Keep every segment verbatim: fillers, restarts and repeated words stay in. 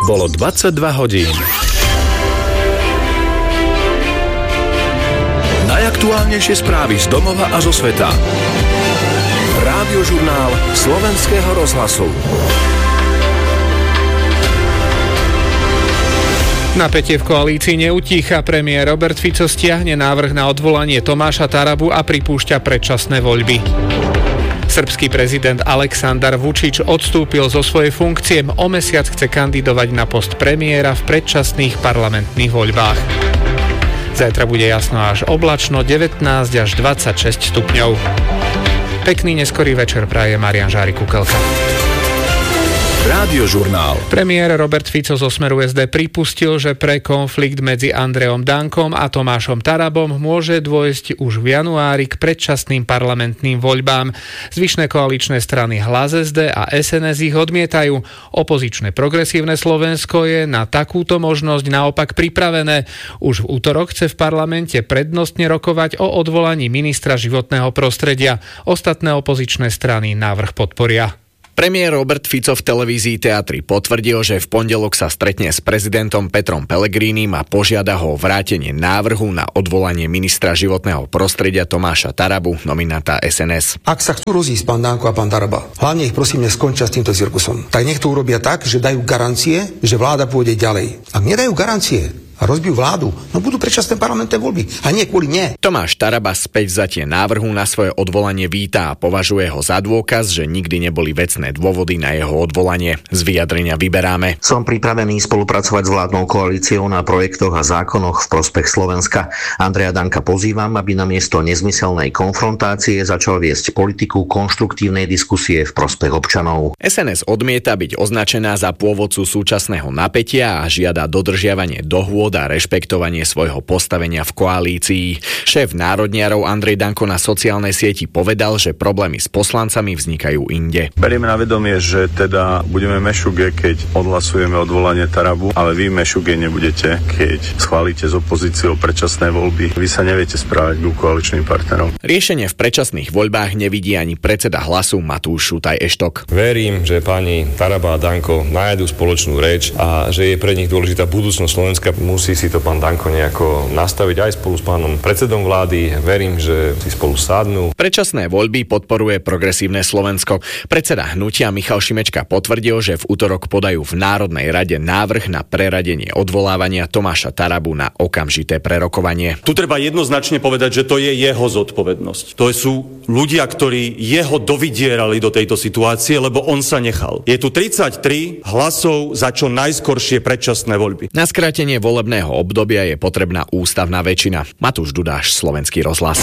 Bolo dvadsaťdva hodín. Najaktuálnejšie správy z domova a zo sveta. Rádiožurnál Slovenského rozhlasu. Napätie v koalícii neutícha. Premiér Robert Fico stiahne návrh na odvolanie Tomáša Tarabu a pripúšťa predčasné voľby. Srbský prezident Aleksandar Vučić odstúpil zo svojej funkcie. O mesiac chce kandidovať na post premiéra v predčasných parlamentných voľbách. Zajtra bude jasno až oblačno, devätnásť až dvadsaťšesť stupňov. Pekný neskorý večer praje Marián Žárik Kukelka. Rádiožurnál. Premiér Robert Fico zo Smeru es dé pripustil, že pre konflikt medzi Andreom Dankom a Tomášom Tarabom môže dôjsť už v januári k predčasným parlamentným voľbám. Zvyšné koaličné strany Hlas es dé a es en es ich odmietajú. Opozičné Progresívne Slovensko je na takúto možnosť naopak pripravené. Už v útorok chce v parlamente prednostne rokovať o odvolaní ministra životného prostredia. Ostatné opozičné strany návrh podporia. Premiér Robert Fico v televízii Teatri potvrdil, že v pondelok sa stretne s prezidentom Petrom Pellegrinim a požiada ho o vrátenie návrhu na odvolanie ministra životného prostredia Tomáša Tarabu, nominanta es en es. Ak sa chcú rozísť pán Danko a pán Taraba, hlavne ich prosím neskončia s týmto cirkusom. Tak nech to urobia tak, že dajú garancie, že vláda pôjde ďalej. Ak nedajú garancie a rozbijú vládu, no budú predčasné parlamentné voľby. A nie kvôli nie. Tomáš Taraba späť vzatie návrhu na svoje odvolanie víta a považuje ho za dôkaz, že nikdy neboli vecné dôvody na jeho odvolanie. Z vyjadrenia vyberáme. Som pripravený spolupracovať s vládnou koalíciou na projektoch a zákonoch v prospech Slovenska. Andreja Danka pozývam, aby namiesto nezmyselnej konfrontácie začal viesť politiku konštruktívnej diskusie v prospech občanov. es en es odmieta byť označená za pôvodcu súčasného napätia a žiada dodržiavanie dohôd a rešpektovanie svojho postavenia v koalícii. Šéf národniarov Andrej Danko na sociálnej sieti povedal, že problémy s poslancami vznikajú inde. Berieme na vedomie, že teda budeme mešuge, keď odhlasujeme odvolanie Tarabu, ale vy mešuge nebudete, keď schválite s opozíciou predčasné voľby. Vy sa neviete správať ku koaličným partnerom. Riešenie v predčasných voľbách nevidí ani predseda Hlasu Matúš Šutaj Eštok. Verím, že pani Taraba a Danko nájdu spoločnú reč a že je pre nich dôležitá budúcnosť Slovenska. Musí si to pán Danko nejako nastaviť aj spolu s pánom predsedom vlády. Verím, že si spolu sadnú. Predčasné voľby podporuje Progresívne Slovensko. Predseda hnutia Michal Šimečka potvrdil, že v útorok podajú v Národnej rade návrh na preradenie odvolávania Tomáša Tarabu na okamžité prerokovanie. Tu treba jednoznačne povedať, že to je jeho zodpovednosť. To sú ľudia, ktorí jeho dovidierali do tejto situácie, lebo on sa nechal. Je tu tridsaťtri hlasov za čo najskoršie predčasné voľby. Na skrátenie volebného obdobia je potrebná ústavná väčšina. Matúš Dudáš, Slovenský rozhlas.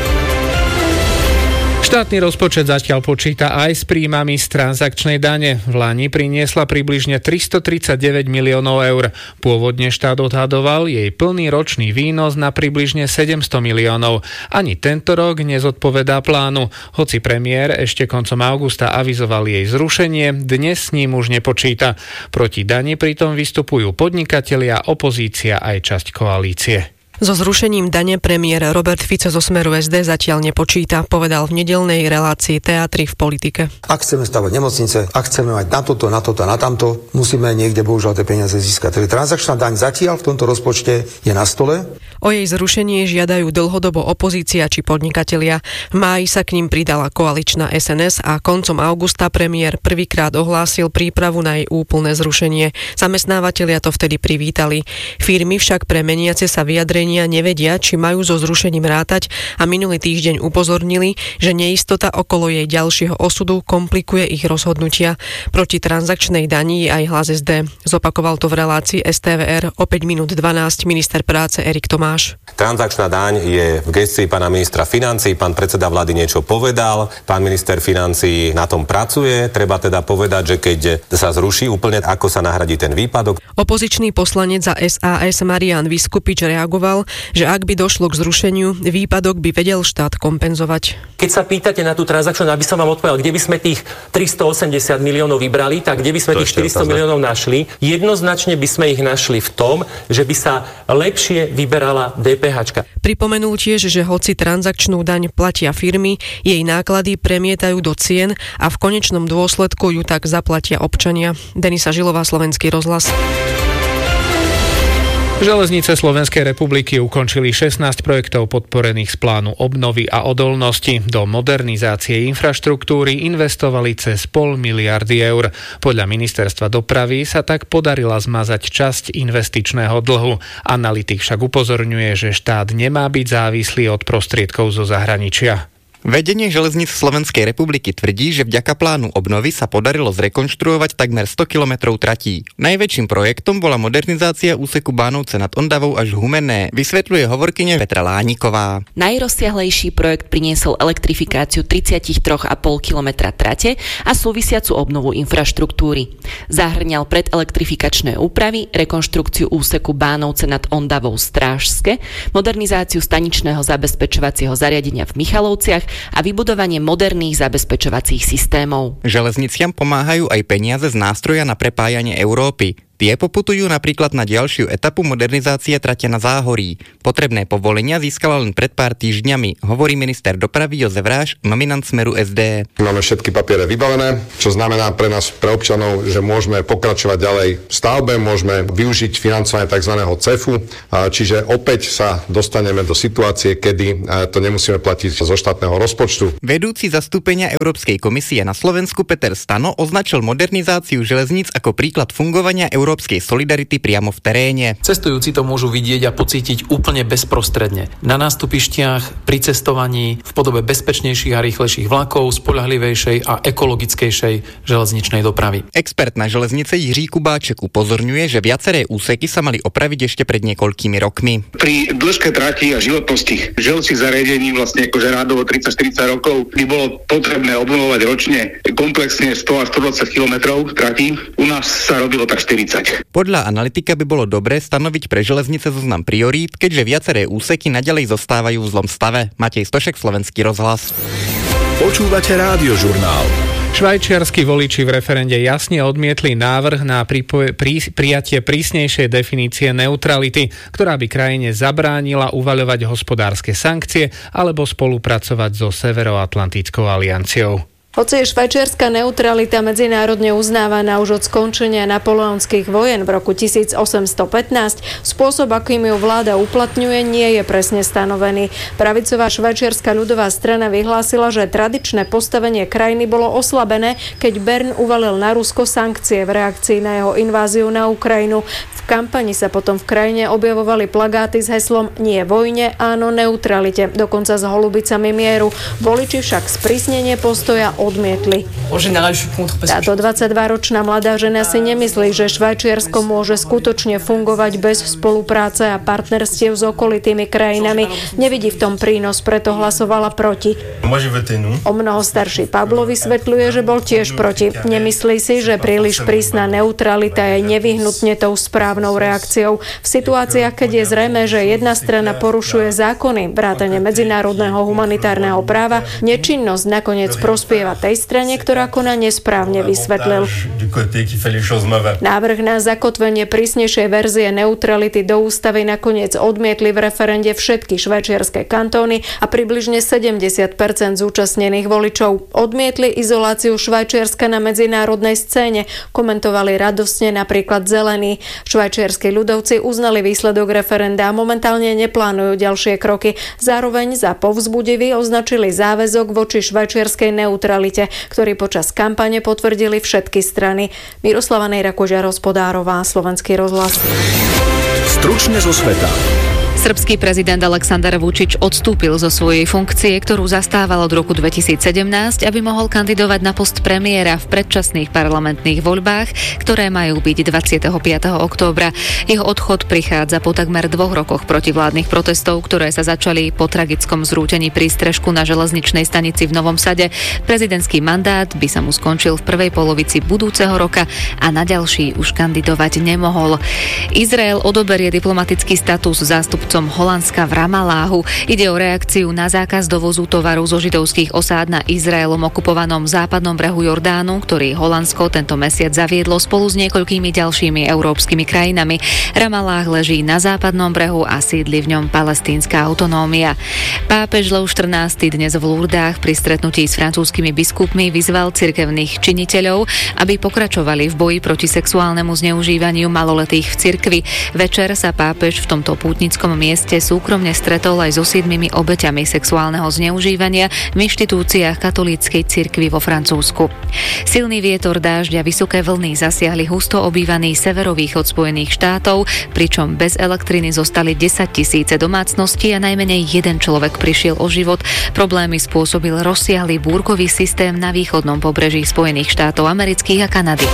Štátny rozpočet zatiaľ počíta aj s príjmami z transakčnej dane. V lani priniesla približne tristotridsaťdeväť miliónov eur. Pôvodne štát odhadoval jej plný ročný výnos na približne sedemsto miliónov. Ani tento rok nezodpovedá plánu. Hoci premiér ešte koncom augusta avizoval jej zrušenie, dnes s ním už nepočíta. Proti dani pritom vystupujú podnikatelia, opozícia aj časť koalície. So zrušením dane premiér Robert Fico zo Smeru es dé zatiaľ nepočíta, povedal v nedeľnej relácii Teatri v politike. Ak chceme stavať nemocnice, ak chceme mať na toto, na toto, na tamto, musíme niekde bohužiaľ tie peniaze získať. Takže transakčná daň zatiaľ v tomto rozpočte je na stole. O jej zrušenie žiadajú dlhodobo opozícia či podnikatelia. V máji sa k ním pridala koaličná es en es a koncom augusta premiér prvýkrát ohlásil prípravu na jej úplné zrušenie. Zamestnávatelia to vtedy privítali. Firmy však pre meniace sa vyjadrenia nevedia, či majú so zrušením rátať a minulý týždeň upozornili, že neistota okolo jej ďalšieho osudu komplikuje ich rozhodnutia. Proti transakčnej dani je aj Hlas es dé. Zopakoval to v relácii es té vé er o päť minút dvanásť minister práce Erik Tomáš. Transakčná daň je v gestii pána ministra financií, pán predseda vlády niečo povedal, pán minister financií na tom pracuje, treba teda povedať, že keď sa zruší úplne, ako sa nahradí ten výpadok. Opozičný poslanec za es a es Marián Vyskupič reagoval, že ak by došlo k zrušeniu, výpadok by vedel štát kompenzovať. Keď sa pýtate na tú transakciu, aby som vám odpovedal, kde by sme tých tristoosemdesiat miliónov vybrali, tak kde by sme to tých štyristo miliónov našli, jednoznačne by sme ich našli v tom, že by sa lepšie vyberala zvyšovala dé pé háčka. Pripomenul tiež, že hoci transakčnú daň platia firmy, jej náklady premietajú do cien a v konečnom dôsledku ju tak zaplatia občania. Denisa Žilová, Slovenský rozhlas. Železnice Slovenskej republiky ukončili šestnásť projektov podporených z plánu obnovy a odolnosti. Do modernizácie infraštruktúry investovali cez pol miliardy eur. Podľa ministerstva dopravy sa tak podarila zmazať časť investičného dlhu. Analytik však upozorňuje, že štát nemá byť závislý od prostriedkov zo zahraničia. Vedenie železníc Slovenskej republiky tvrdí, že vďaka plánu obnovy sa podarilo zrekonštruovať takmer sto kilometrov tratí. Najväčším projektom bola modernizácia úseku Bánovce nad Ondavou až Humenné, vysvetľuje hovorkyňa Petra Lániková. Najrozsiahlejší projekt priniesol elektrifikáciu tridsaťtri celá päť kilometra trate a súvisiacu obnovu infraštruktúry. Zahŕňal predelektrifikačné úpravy, rekonštrukciu úseku Bánovce nad Ondavou Strážske, modernizáciu staničného zabezpečovacieho zariadenia v Michalovciach a vybudovanie moderných zabezpečovacích systémov. Železniciam pomáhajú aj peniaze z nástroja na prepájanie Európy. Tie poputujú napríklad na ďalšiu etapu modernizácie trate na Záhorí. Potrebné povolenia získala len pred pár týždňami, hovorí minister dopravy Jozef Ráš, nominant Smeru es dé. Máme všetky papiere vybavené, čo znamená pre nás, pre občanov, že môžeme pokračovať ďalej v stavbe, môžeme využiť financovanie tzv. cefu, čiže opäť sa dostaneme do situácie, kedy to nemusíme platiť zo štátneho rozpočtu. Vedúci zastúpenia Európskej komisie na Slovensku Peter Stano označil modernizáciu železníc ako príklad fungovania európskej solidarity priamo v teréne. Cestujúci to môžu vidieť a pocítiť úplne bezprostredne. Na nástupištiach, pri cestovaní, v podobe bezpečnejších a rýchlejších vlakov, spoľahlivejšej a ekologickejšej železničnej dopravy. Expert na železnice Jiří Kubáček upozorňuje, že viaceré úseky sa mali opraviť ešte pred niekoľkými rokmi. Pri dĺžke trati a životnosti železničných zariadení vlastne akože rádovo tridsať štyridsať rokov, by bolo potrebné obnovovať ročne komplexne sto až stodvadsať kilometrov trati. U nás sa robilo tak štyridsať. Podľa analytika by bolo dobré stanoviť pre železnice zoznam priorít, keďže viaceré úseky naďalej zostávajú v zlom stave. Matej Stošek, Slovenský rozhlas. Počúvate Rádiožurnál. Švajčiarski voliči v referende jasne odmietli návrh na pripo- pri- prijatie prísnejšej definície neutrality, ktorá by krajine zabránila uvaľovať hospodárske sankcie alebo spolupracovať so Severoatlantickou alianciou. Hoci je švajčiarska neutralita medzinárodne uznávaná už od skončenia napoleonských vojen v roku tisíc osemsto pätnásť, spôsob, akým ju vláda uplatňuje, nie je presne stanovený. Pravicová švajčiarska ľudová strana vyhlásila, že tradičné postavenie krajiny bolo oslabené, keď Bern uvalil na Rusko sankcie v reakcii na jeho inváziu na Ukrajinu. V kampani sa potom v krajine objavovali plagáty s heslom Nie vojne, áno neutralite, dokonca s holubicami mieru. Voliči však sprísnenie postoja odmietli. Táto dvadsaťdvaročná mladá žena si nemyslí, že Švajčiarsko môže skutočne fungovať bez spolupráce a partnerstiev s okolitými krajinami. Nevidí v tom prínos, preto hlasovala proti. O mnoho starší Pablo vysvetľuje, že bol tiež proti. Nemyslí si, že príliš prísna neutralita je nevyhnutne tou správnou reakciou. V situáciách, keď je zrejmé, že jedna strana porušuje zákony, vrátane medzinárodného humanitárneho práva, nečinnosť nakoniec prospieva tej strane, ktorá koná nesprávne, vysvetlil. Návrh na zakotvenie prísnejšej verzie neutrality do ústavy nakoniec odmietli v referende všetky švajčiarske kantóny a približne sedemdesiat percent zúčastnených voličov. Odmietli izoláciu Švajčiarska na medzinárodnej scéne, komentovali radostne napríklad zelení. Švajčiarski ľudovci uznali výsledok referenda a momentálne neplánujú ďalšie kroky. Zároveň za povzbudivý označili záväzok voči švajčiarskej neutralite, ktorý počas kampane potvrdili všetky strany. Miroslava Nejra-Kožiar-Hospodárová, Slovenský rozhlas. Stručne zo sveta. Srbský prezident Aleksandar Vučić odstúpil zo svojej funkcie, ktorú zastával od roku dvetisícsedemnásť, aby mohol kandidovať na post premiéra v predčasných parlamentných voľbách, ktoré majú byť dvadsiateho piateho októbra. Jeho odchod prichádza po takmer dvoch rokoch protivládnych protestov, ktoré sa začali po tragickom zrútení prístrežku na železničnej stanici v Novom Sade. Prezidentský mandát by sa mu skončil v prvej polovici budúceho roka a na ďalší už kandidovať nemohol. Izrael odoberie diplomatický status zástupcu zástupcom Holandska v Ramaláhu. Ide o reakciu na zákaz dovozu tovaru zo židovských osád na Izraelom okupovanom západnom brehu Jordánu, ktorý Holandsko tento mesiac zaviedlo spolu s niekoľkými ďalšími európskymi krajinami. Ramalláh leží na západnom brehu a sídli v ňom palestínska autonómia. Pápež Lev štrnásty dnes v Lurdách pri stretnutí s francúzskymi biskupmi vyzval cirkevných činiteľov, aby pokračovali v boji proti sexuálnemu zneužívaniu maloletých v cirkvi. Večer sa pápež v tomto pútnickom mieste súkromne stretol aj so siedmimi obeťami sexuálneho zneužívania v inštitúciách katolíckej cirkvi vo Francúzsku. Silný vietor, dážď a vysoké vlny zasiahli husto obývaný severovýchod Spojených štátov, pričom bez elektriny zostali desaťtisíce domácností a najmenej jeden človek prišiel o život. Problémy spôsobil rozsiahly búrkový systém na východnom pobreží Spojených štátov amerických a Kanady.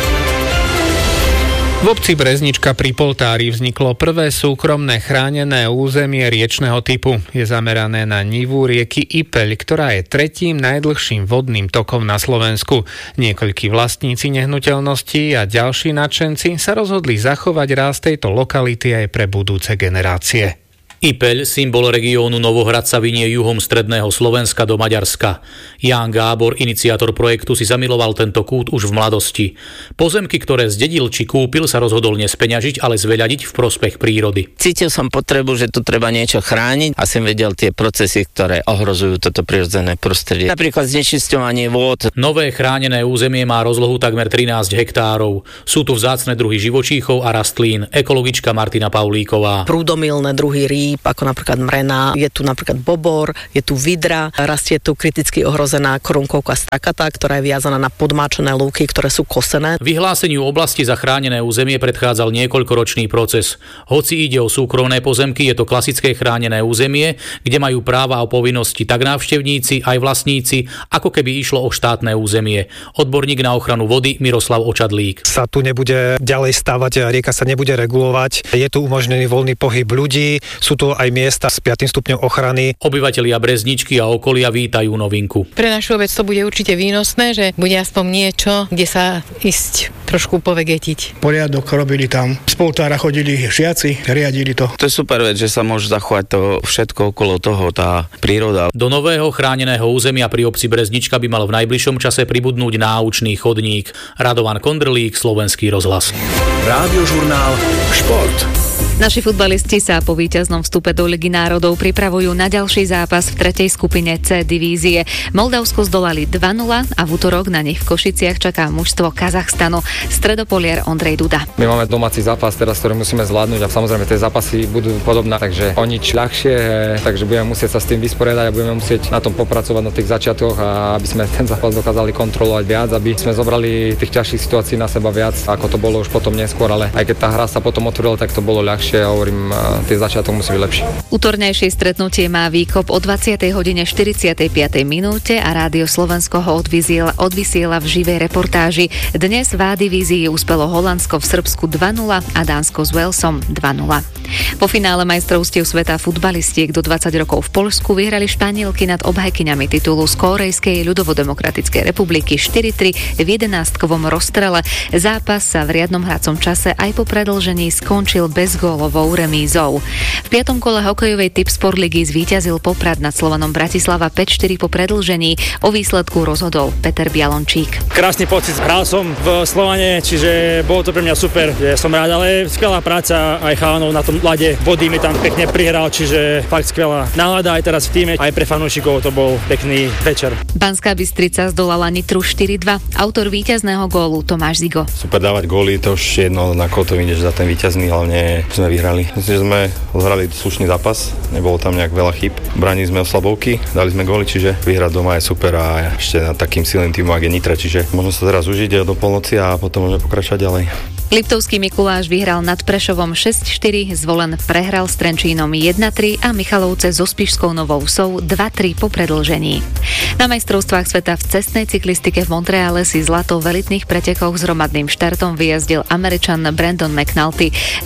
V obci Breznička pri Poltári vzniklo prvé súkromné chránené územie riečneho typu. Je zamerané na nivu rieky Ipeľ, ktorá je tretím najdlhším vodným tokom na Slovensku. Niekoľkí vlastníci nehnuteľností a ďalší nadšenci sa rozhodli zachovať ráz tejto lokality aj pre budúce generácie. Ipeľ, symbol regiónu Novohrad, sa vinie juhom stredného Slovenska do Maďarska. Ján Gábor, iniciátor projektu, si zamiloval tento kút už v mladosti. Pozemky, ktoré zdedil či kúpil, sa rozhodol nespeňažiť, ale zveľadiť v prospech prírody. Cítil som potrebu, že tu treba niečo chrániť a som vedel tie procesy, ktoré ohrozujú toto prirodzené prostredie. Napríklad znečisťovanie vôd. Nové chránené územie má rozlohu takmer trinásť hektárov. Sú tu vzácne druhy živočíchov a rastlín. Ekologička Martina Paulíková. Prúdomilné druhy rýb, ako napríklad mrená, je tu napríklad bobor, je tu vidra, rastie tu kriticky ohrozená korunkovka strakata, ktorá je viazaná na podmáčené lúky, ktoré sú kosené. Vyhláseniu oblasti za chránené územie predchádzal niekoľkoročný proces. Hoci ide o súkromné pozemky, je to klasické chránené územie, kde majú práva a povinnosti tak návštevníci, aj vlastníci, ako keby išlo o štátne územie. Odborník na ochranu vody Miroslav Očadlík. Sa tu nebude ďalej stavať, rieka sa nebude regulovať, je tu umožnený voľný pohyb ľudí, sú tu aj miesta s piatym stupňom ochrany. Obyvatelia Brezničky a okolia vítajú novinku. Pre našu obec to bude určite výnosné, že bude aspoň niečo, kde sa ísť trošku povegetiť. Poriadok robili tam. Z Poltára chodili žiaci, riadili to. To je super vec, že sa môže zachovať to všetko okolo toho, tá príroda. Do nového chráneného územia pri obci Breznička by mal v najbližšom čase pribudnúť náučný chodník. Radovan Kondrlík, Slovenský rozhlas. Rádiožurnál Šport. Naši futbalisti sa po víťaznom vstupe do Ligy národov pripravujú na ďalší zápas v tretej skupine C divízie. Moldavsko zdolali dva nula a v utorok na nich v Košiciach čaká mužstvo Kazachstanu. Stredopoliar Ondrej Duda. My máme domáci zápas teraz, ktorý musíme zvládnuť a samozrejme tie zápasy budú podobné, takže o nič ľahšie, takže budeme musieť sa s tým vysporiadať a budeme musieť na tom popracovať na tých začiatkoch a aby sme ten zápas dokázali kontrolovať viac, aby sme zobrali tých ťažších situácií na seba viac, ako to bolo už potom neskôr, ale aj keď tá hra sa potom otvorila, tak to bolo ľahšie. Ja hovorím, tie začiatok musí byť lepší. Útornejšie stretnutie má výkop o dvadsiatej hodine štyridsiatej piatej minúte a Rádio Slovensko ho odvysiela, odvysiela v živej reportáži. Dnes v A divízii uspelo Holandsko v Srbsku dva nula a Dánsko s Walesom dva nula. Po finále majstrovstiev sveta futbalistiek do dvadsať rokov v Poľsku vyhrali Španielky nad obhajkyňami titulu z Kórejskej ľudovodemokratickej republiky štyri tri v jedenástkovom rozstrele. Zápas sa v riadnom hracom čase aj po predĺžení skončil bez gólovou remízou. V piatom kole hokejovej Tipsport ligy zvíťazil Poprad nad Slovanom Bratislava päť štyri po predĺžení. O výsledku rozhodol Peter Bialončík. Krásny pocit, hral som v Slovane, čiže bolo to pre mňa super. Ja som rád, ale skvelá práca aj chalanov na tom ľade. Body mi tam pekne prihral, čiže fakt skvelá nálada aj teraz v týme. Aj pre fanúšikov to bol pekný večer. Banská Bystrica zdolala Nitru štyri dva. Autor víťazného gólu Tomáš Zigo. Super dávať góly, to už jedno, na koho to ideš za ten víťazný, hlavne sme vyhrali. Myslím, že sme zhrali slušný zápas, nebolo tam nejak veľa chyb. Bránili sme o slabovky, dali sme góly, čiže vyhrať doma je super a ešte nad takým silným týmom, ak je Nitra, čiže možno sa teraz užiť do polnoci a potom môžeme pokračovať ďalej. Liptovský Mikuláš vyhral nad Prešovom šesť štyri, Zvolen prehral s Trenčínom jeden tri a Michalovce so Spišskou Novou Vsou dva tri po predĺžení. Na majstrovstvách sveta v cestnej cyklistike v Montreale si zlato v elitných pretekoch s hromadným štartom vyjazdil Američan Brandon McNulty. Druhý finiš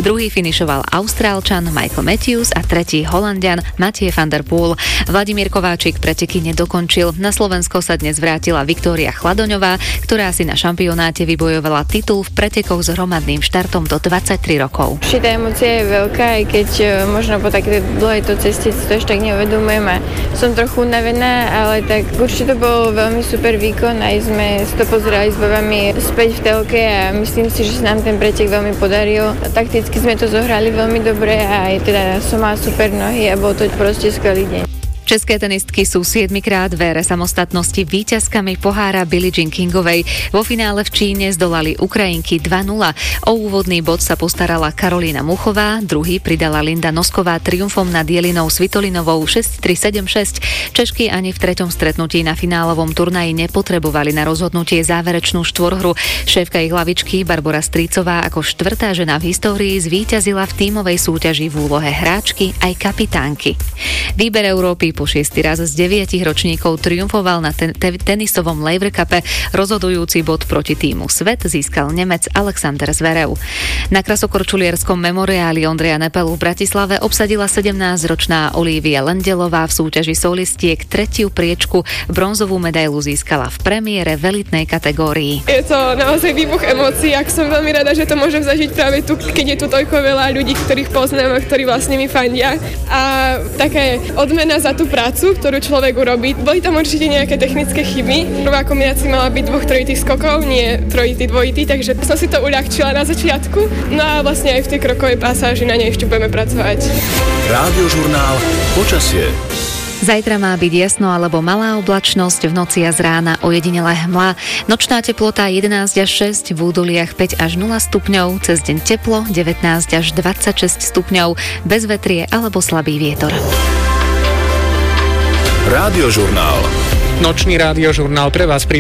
finišoval Austrálčan Michael Matthews a tretí Holanďan Mathieu van der Poel. Vladimír Kováčik preteky nedokončil. Na Slovensko sa dnes vrátila Viktória Chladoňová, ktorá si na šampionáte vybojovala titul v pretekoch s hromadným štartom do dvadsaťtri rokov. Tá emócia je veľká, aj keď možno po takej dlhej to ceste si to ešte tak neuvedomujem a som trochu unavená, ale tak určite to bol veľmi super výkon, aj sme si to pozerali s babami späť v telke a myslím si, že sa nám ten pretek veľmi podaril. Takticky sme to zohrali veľmi dobre a aj teda som mala super nohy a bol to proste skvelý deň. České tenistky sú siedmikrát v ére samostatnosti víťazkami pohára Billie Jean Kingovej. Vo finále v Číne zdolali Ukrajinky dva nula. O úvodný bod sa postarala Karolína Muchová, druhý pridala Linda Nosková triumfom nad Jelinou Svitolinovou šesť tri sedem šesť. Češky ani v treťom stretnutí na finálovom turnaji nepotrebovali na rozhodnutie záverečnú štvorhru. Šéfka ich hlavičky Barbora Strícová ako štvrtá žena v histórii zvíťazila v tímovej súťaži v úlohe hráčky aj kapitánky. Výber Európy po šiesty raz z deviatich ročníkov triumfoval na ten- te- tenisovom Laver Cupe. Rozhodujúci bod proti týmu Svet získal Nemec Alexander Zverev. Na krasokorčulierskom memoriáli Ondreja Nepelu v Bratislave obsadila sedemnásťročná Olivia Lendelová v súťaži solistiek tretiu priečku. Bronzovú medailu získala v premiére v elitnej kategórii. Je to naozaj výbuch emócií, ak som veľmi rada, že to môžem zažiť práve tu, keď je tu toľko veľa ľudí, ktorých poznám a ktorí vlastne mi fandia. A také odmena za tú prácu, ktorú človek urobí. Boli tam určite nejaké technické chyby. Prvá kombinácia mala byť dvoch trojitých skokov, nie trojitý, dvojitý, takže som si to uľahčila na začiatku. No a vlastne aj v tej krokovej pasáži na nej ešte budeme pracovať. Rádiožurnál Počasie. Zajtra má byť jasno alebo malá oblačnosť, v noci a z rána ojedinelá hmla. Nočná teplota jedenásť až šesť, v údoliach päť až nula stupňov, cez deň teplo devätnásť až dvadsaťšesť stupňov, bez vetrie alebo slabý vietor. Rádiožurnál. Nočný rádiožurnál pre vás pri